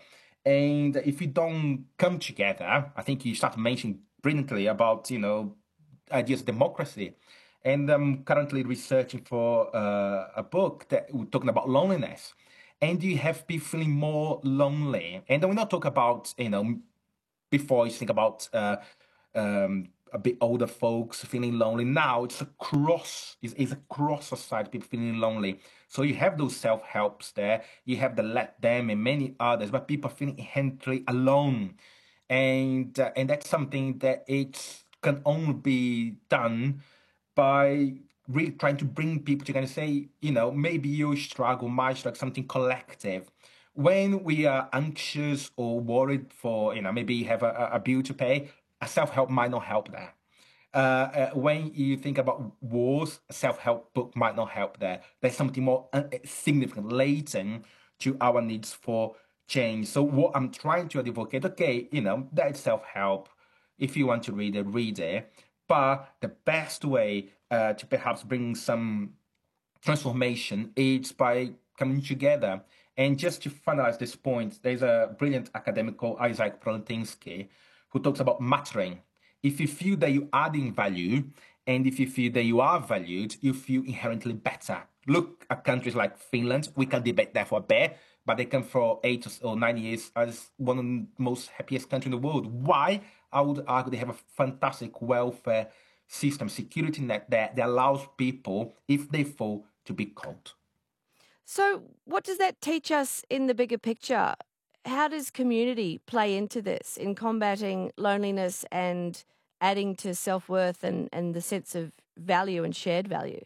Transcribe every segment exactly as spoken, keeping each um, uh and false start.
And if you don't come together, I think you start mentioning brilliantly about, you know, ideas of democracy. And I'm currently researching for uh, a book that we're talking about loneliness. And you have people feeling more lonely. And then we not talk about, you know, before you think about uh, um, a bit older folks feeling lonely. Now it's across, it's, it's across society, people feeling lonely. So you have those self-helps there, you have the Let Them and many others, but people are feeling inherently alone. And uh, and that's something that it can only be done by really trying to bring people together and say, you know, maybe you struggle, my struggle, something collective. When we are anxious or worried for, you know, maybe you have a, a a bill to pay, a self-help might not help there. Uh, uh, when you think about wars, a self-help book might not help there. There's something more uh, significant, latent to our needs for change. So what I'm trying to advocate, okay, you know, that's self-help. If you want to read it, read it. But the best way uh, to perhaps bring some transformation is by coming together. And just to finalize this point, there's a brilliant academic called Isaac Proletinsky who talks about mattering. If you feel that you're adding value and if you feel that you are valued, you feel inherently better. Look at countries like Finland. We can debate that for a bit, but they come for eight or nine years as one of the most happiest countries in the world. Why? I would argue they have a fantastic welfare system, security net there that allows people, if they fall, to be called. So what does that teach us in the bigger picture? How does community play into this in combating loneliness and adding to self-worth and, and the sense of value and shared value?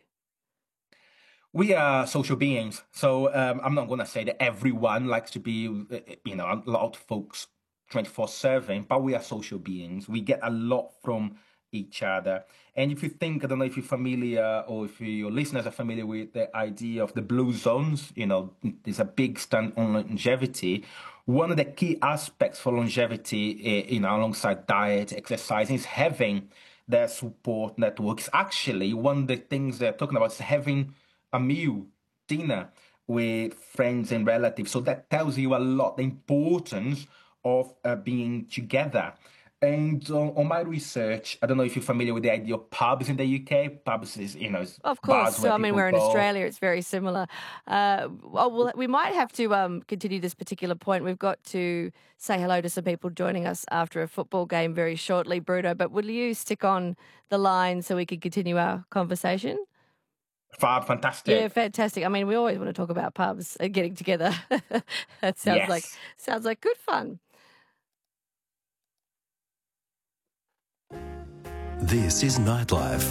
We are social beings, so um, I'm not going to say that everyone likes to be, uh, you know, a lot of folks twenty-four seven, but we are social beings. We get a lot from each other. And if you think, I don't know if you're familiar or if your listeners are familiar with the idea of the blue zones, you know, there's a big stand on longevity. One of the key aspects for longevity, eh, you know, alongside diet, exercise, is having their support networks. Actually, one of the things they're talking about is having a meal, dinner with friends and relatives. So that tells you a lot, the importance of uh, being together. And uh, on my research, I don't know if you're familiar with the idea of pubs in the U K. Pubs is, you know, is Of course. bars So, where I mean, people we're in go. Australia. It's very similar. Uh, oh, well, we might have to um, continue this particular point. We've got to say hello to some people joining us after a football game very shortly, Bruno. But will you stick on the line so we can continue our conversation? Fab, Yeah, fantastic. fantastic. I mean, we always want to talk about pubs and getting together. That sounds like Yes. sounds like good fun. This is Nightlife.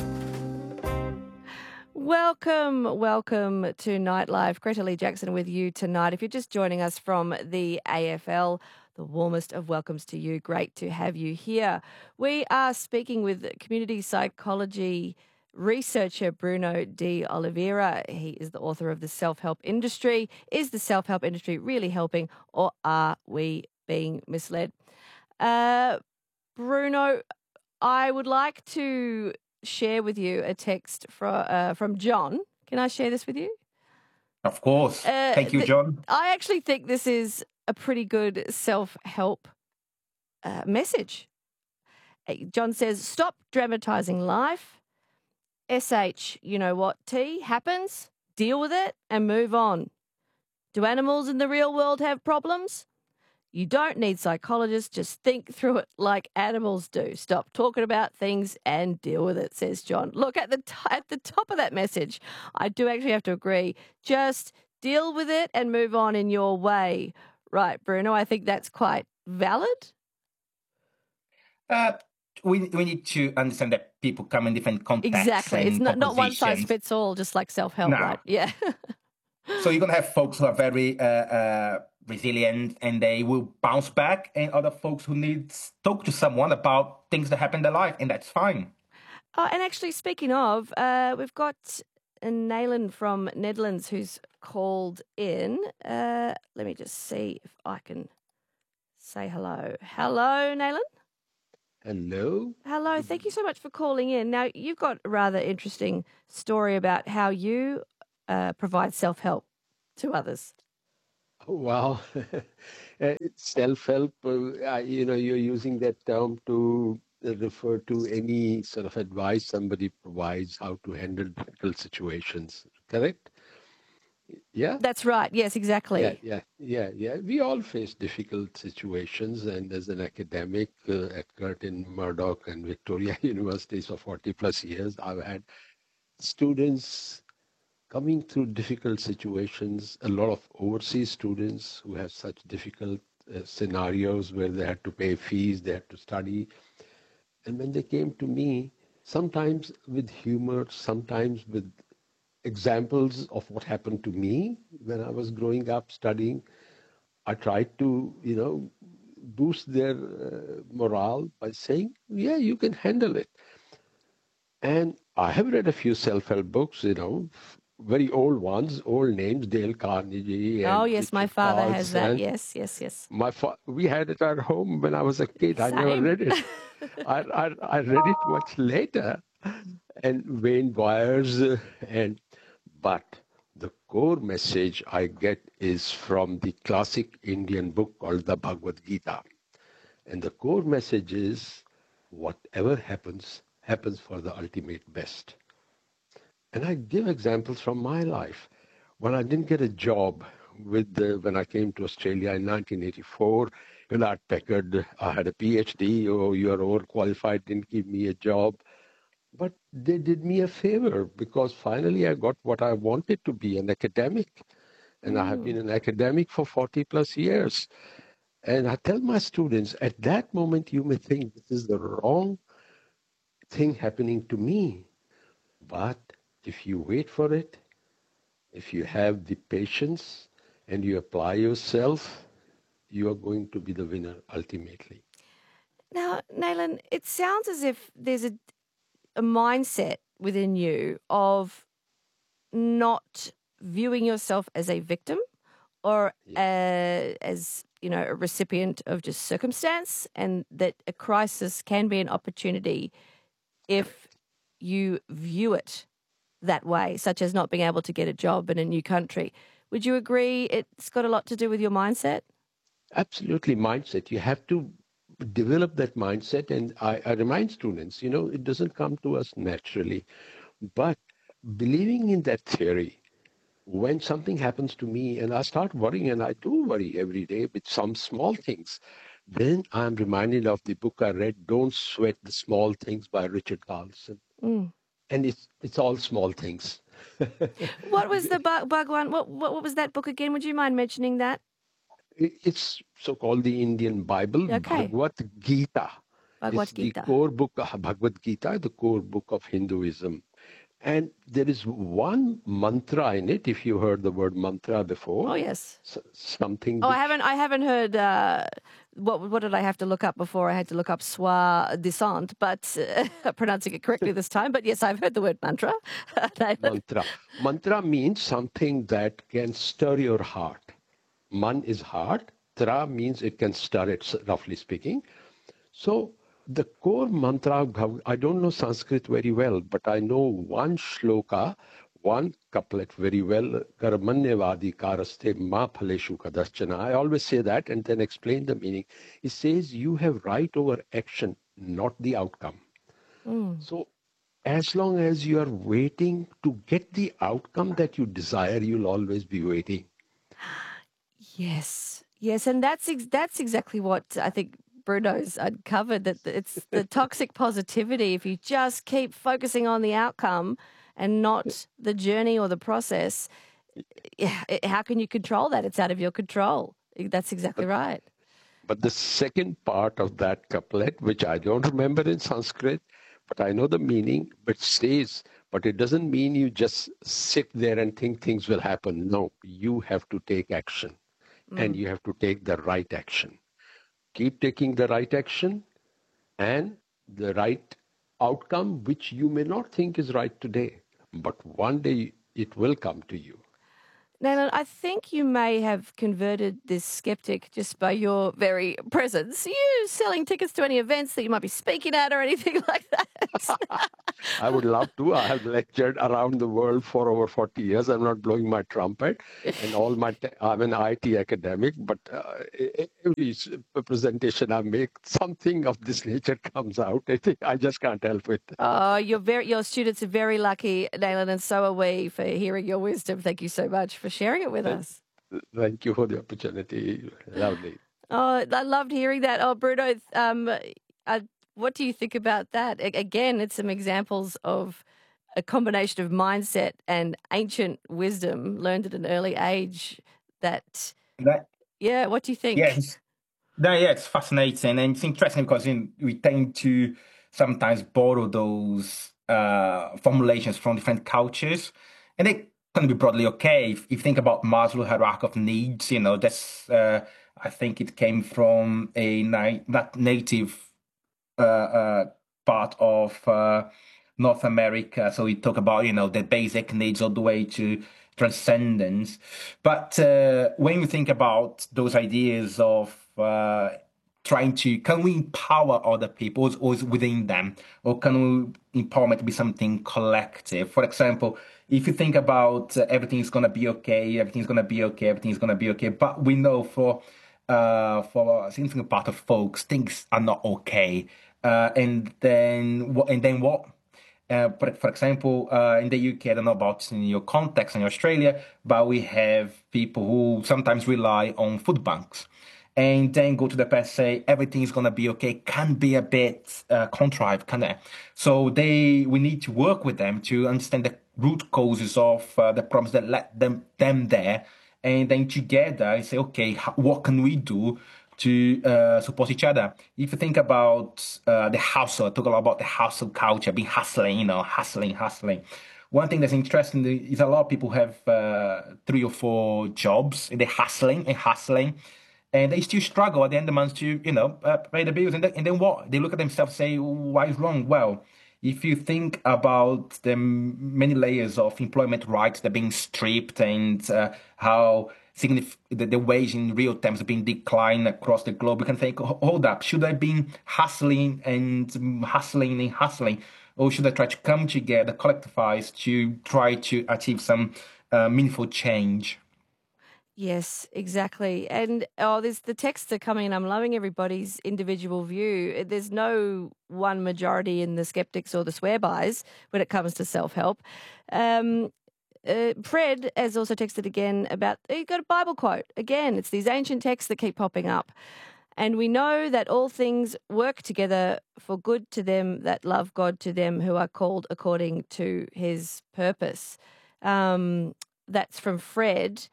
Welcome, welcome to Nightlife. Greta Lee Jackson with you tonight. If you're just joining us from the A F L, the warmest of welcomes to you. Great to have you here. We are speaking with community psychology researcher Bruno De Oliveira. He is the author of The Self-Help Industry. Is the self-help industry really helping, or are we being misled? Uh, Bruno, I would like to share with you a text from uh, from John. Can I share this with you? Of course. Uh, Thank you, th- John. I actually think this is a pretty good self-help uh, message. Uh, John says, stop dramatising life. S H, you know what, T, happens, deal with it and move on. Do animals in the real world have problems? You don't need psychologists, just think through it like animals do. Stop talking about things and deal with it, says John. Look, at the t- at the top of that message, I do actually have to agree. Just deal with it and move on in your way. Right, Bruno, I think that's quite valid. Uh, we, we need to understand that people come in different contexts Exactly. It's and not, not one size compositions. fits all, just like self-help, right? Now, Yeah. so you're going to have folks who are very uh, uh, resilient and they will bounce back, and other folks who need to talk to someone about things that happen in their life, and that's fine. Oh, and actually, speaking of, uh, we've got uh, Nayland from Netherlands who's called in. Uh, let me just see if I can say hello. Hello, Nayland. Hello. Hello. Thank you so much for calling in. Now, you've got a rather interesting story about how you uh, provide self-help to others. Well, Uh, self-help, uh, uh, you know, you're using that term to uh, refer to any sort of advice somebody provides how to handle difficult situations, correct? Yeah? That's right. Yes, Yeah, exactly. yeah, yeah, yeah. We all face difficult situations, and as an academic uh, at Curtin, Murdoch, and Victoria universities for forty plus years, I've had students coming through difficult situations, a lot of overseas students who have such difficult uh, scenarios where they had to pay fees, they had to study. And when they came to me, sometimes with humor, sometimes with examples of what happened to me when I was growing up studying, I tried to, you know, boost their uh, morale by saying, yeah, you can handle it. And I have read a few self-help books, you know, very old ones, old names, Dale Carnegie Oh, and yes, my Richard father has that. Carlson. Yes, yes, yes. My fa- we had it at home when I was a kid. I never Same. read it. I, I, I read it much later. And Wayne Byers uh, and but the core message I get is from the classic Indian book called the Bhagavad Gita. And the core message is whatever happens, happens for the ultimate best. And I give examples from my life. When I didn't get a job with the, when I came to Australia in nineteen eighty-four, you know, at Packard, I had a PhD, oh, you're overqualified, didn't give me a job. But they did me a favor because finally I got what I wanted to be, an academic. And I have been Mm. an academic for forty plus years. And I tell my students, at that moment, you may think this is the wrong thing happening to me. But if you wait for it, if you have the patience and you apply yourself, you are going to be the winner ultimately. Now, Naylan, it sounds as if there's a, a mindset within you of not viewing yourself as a victim or Yeah. uh, as, you know, a recipient of just circumstance, and that a crisis can be an opportunity if you view it that way, such as not being able to get a job in a new country. Would you agree it's got a lot to do with your mindset? Absolutely, mindset. You have to develop that mindset. And I, I remind students, you know, it doesn't come to us naturally. But believing in that theory, when something happens to me and I start worrying, and I do worry every day with some small things, then I'm reminded of the book I read, Don't Sweat the Small Things by Richard Carlson. Mm. And it's it's all small things. What was the bug, bug one? What, what what was that book again? Would you mind mentioning that? It's so-called the Indian Bible, Okay, Bhagavad Gita. Bhagavad It's the Gita. core book, uh, Bhagavad Gita, the core book of Hinduism. And there is one mantra in it, if you heard the word mantra before, Oh yes. s- something Oh, I which haven't. I haven't heard. Uh, what what did I have to look up before? I had to look up soi disant, but uh, pronouncing it correctly this time. But yes, I've heard the word mantra. David. mantra. Mantra means something that can stir your heart. Man is heart. Tra means it can stir it, roughly speaking. So the core mantra of Bhagavad, I don't know Sanskrit very well, but I know one shloka, one couplet very well. Karmanyavadi karaste ma phaleshu kadaschana. I always say that and then explain the meaning. It says you have right over action, not the outcome. Mm. So as long as you are waiting to get the outcome that you desire, you'll always be waiting. Yes, yes, and that's ex- that's exactly what I think Bruno's uncovered. That it's the toxic positivity. If you just keep focusing on the outcome and not the journey or the process, yeah, it- how can you control that? It's out of your control. That's exactly But right. But the second part of that couplet, which I don't remember in Sanskrit, but I know the meaning, but says, but it doesn't mean you just sit there and think things will happen. No, you have to take action and Mm. you have to take the right action. Keep taking the right action and the right outcome, which you may not think is right today, but one day it will come to you. Nayland, I think you may have converted this skeptic just by your very presence. Are you selling tickets to any events that you might be speaking at or anything like that? I would love to. I have lectured around the world for over forty years. I'm not blowing my trumpet, and all my te- I'm an I T academic, but uh, every s- presentation I make, something of this nature comes out. I think I just can't help it. Oh, you're very, your students are very lucky, Nayland, and so are we for hearing your wisdom. Thank you so much for sharing it with us. Thank you for the opportunity. Lovely. Oh, I loved hearing that. Oh, Bruno, um, uh, what do you think about that? A- again, it's some examples of a combination of mindset and ancient wisdom learned at an early age. That, That, yeah, what do you think? yes. No, yeah, it's fascinating and it's interesting because in, we tend to sometimes borrow those uh, formulations from different cultures, and they can be broadly okay. If, if you think about Maslow hierarchy of needs, you know, that's uh, I think it came from a na- not native uh, uh, part of uh, North America. So we talk about, you know, the basic needs all the way to transcendence. But uh, when we think about those ideas of uh, trying to, can we empower other people or is within them? Or can we empowerment be something collective? For example, if you think about uh, everything's going to be okay, everything's going to be okay, everything's going to be okay. But we know for uh, for a significant part of folks, things are not okay. Uh, and then what? And then what? Uh, for, for example, uh, in the U K, I don't know about in your context in Australia, but we have people who sometimes rely on food banks and then go to the press say everything is going to be okay can be a bit uh, contrived, can it? So they we need to work with them to understand the root causes of uh, the problems that led them them there, and then together say, okay, how, what can we do to uh, support each other? If you think about uh, the household, talk a lot about the household culture, being hustling, you know, hustling, hustling. One thing that's interesting is a lot of people have uh, three or four jobs, and they're hustling and hustling, and they still struggle at the end of the month to, you know, uh, pay the bills. And then, and then what? They look at themselves and say, why is wrong? Well, if you think about the many layers of employment rights that are being stripped and uh, how signif- the, the wage in real terms are being declined across the globe, you can think, hold up, should I be hustling and hustling and hustling? Or should I try to come together, collectivize to try to achieve some uh, meaningful change? Yes, exactly. And oh, there's the texts are coming, and I'm loving everybody's individual view. There's no one majority in the skeptics or the swearbys when it comes to self help. Um, uh, Fred has also texted again about he got a Bible quote. Again, it's these ancient texts that keep popping up. And we know that all things work together for good to them that love God, to them who are called according to his purpose. Um, that's from Fred.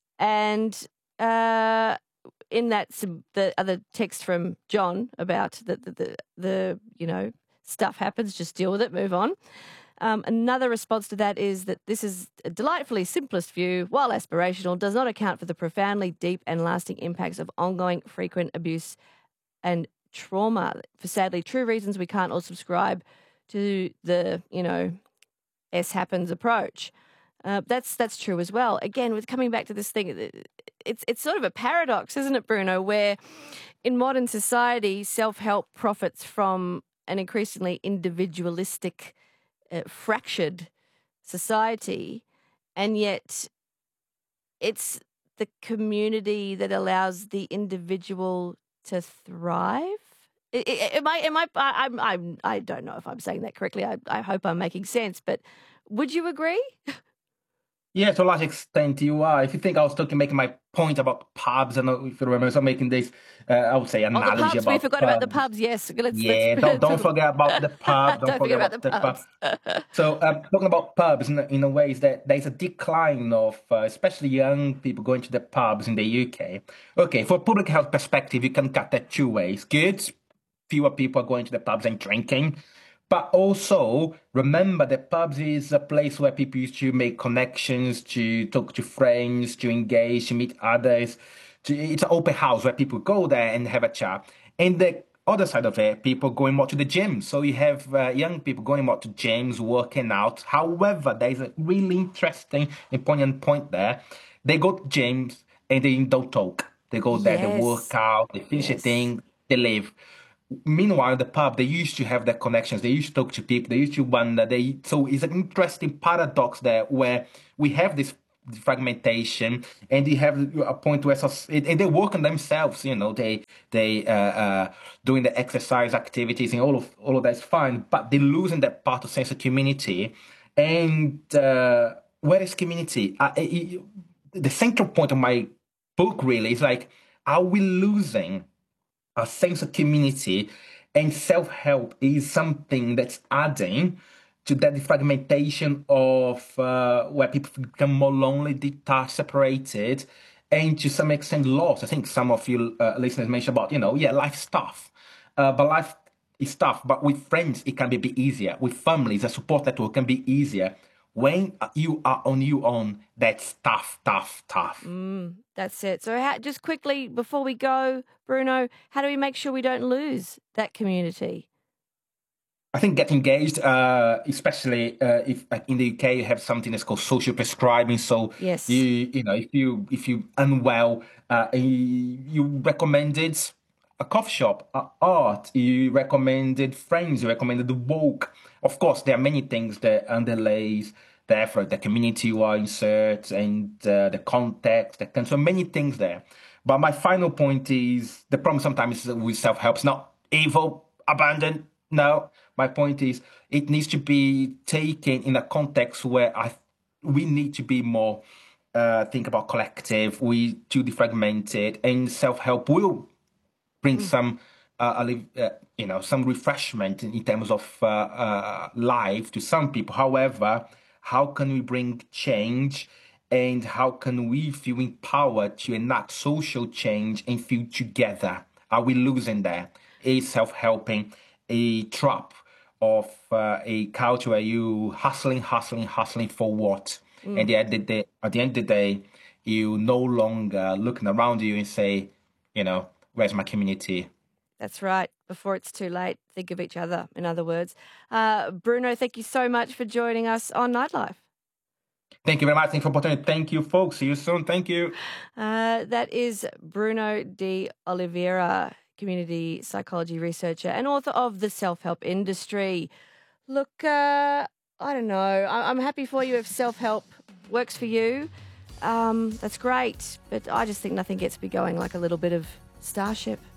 And uh, in that, some, the other text from John about the, the, the, the, you know, stuff happens, just deal with it, move on. Um, another response to that is that this is a delightfully simplest view, while aspirational, does not account for the profoundly deep and lasting impacts of ongoing frequent abuse and trauma. For sadly true reasons, we can't all subscribe to the, you know, S happens approach. Uh, that's that's true as well. Again, with coming back to this thing, it's it's sort of a paradox, isn't it, Bruno? Where in modern society, self-help profits from an increasingly individualistic, uh, fractured society, and yet it's the community that allows the individual to thrive. I- I- Am I? Am I? I- I'm. I'm. I don't know if I'm saying that correctly. I, I hope I'm making sense. But would you agree? Yeah, to a large extent you are. If you think I was talking, making my point about pubs, and if you remember, so I'm making this, uh, I would say, Oh, the analogy pubs. We about forgot about the pubs. pubs. Yes, let's let's. Yeah, don't don't forget about the pub. Don't Don't forget forget about the about the pub. pubs. So, um, talking about pubs in, in a way is that there's a decline of, uh, especially young people going to the pubs in the U K. Okay, for public health perspective, you can cut that two ways. Good, fewer people are going to the pubs and drinking. But also remember that pubs is a place where people used to make connections, to talk to friends, to engage, to meet others. To, it's an open house where people go there and have a chat. And the other side of it, people going more to the gym. So you have uh, young people going more to gyms, working out. However, there is a really interesting and poignant point there. They go to gyms and they don't talk. They go there, they work Yes. out, they finish a Yes. thing, they leave. Meanwhile, the pub, they used to have their connections. They used to talk to people. They used to wonder. They so it's an interesting paradox there where we have this fragmentation, and you have a point where soc- and they work on themselves. You know, they they uh, uh, doing the exercise activities and all of all of that's fine, but they're losing that part of sense of community. And uh, where is community? Uh, it- it- the central point of my book really is like, are we losing a sense of community, and self-help is something that's adding to that fragmentation of uh, where people become more lonely, detached, separated, and to some extent lost. I think some of you uh, listeners mentioned about, you know, yeah, life stuff, uh, but life is tough. But with friends, it can be a bit easier. With families, a support network can be easier. When you are on your own, that's tough, tough, tough. Mm, that's it. So, how, just quickly before we go, Bruno, how do we make sure we don't lose that community? I think get engaged, uh, especially uh, if like in the U K you have something that's called social prescribing. So Yes. you you know if you if you unwell, uh, you, you recommended a coffee shop, uh, art. You recommended friends. You recommended the walk. Of course, there are many things that underlays the effort, the community you are insert, and uh, the context. There can so many things there. But my final point is the problem sometimes is with self help. It's not evil, abandoned. No, my point is it needs to be taken in a context where I we need to be more uh, think about collective. We too defragmented, and self help will bring Mm. some uh, a li- uh, you know some refreshment in, in terms of uh, uh, life to some people. However, how can we bring change? And how can we feel empowered to enact social change and feel together? Are we losing there? Is self-helping a trap of uh, a culture where you hustling, hustling, hustling for what? And Mm. at the, day, at the end of the day, you no longer looking around you and say, you know, where's my community? That's right. Before it's too late, think of each other, in other words. Uh, Bruno, thank you so much for joining us on Nightlife. Thank you very much. Thank you for the opportunity. Thank you, folks. See you soon. Thank you. Uh, that is Bruno de Oliveira, community psychology researcher and author of The Self-Help Industry. Look, uh, I don't know. I- I'm happy for you if self-help works for you. Um, that's great. But I just think nothing gets me going like a little bit of Starship.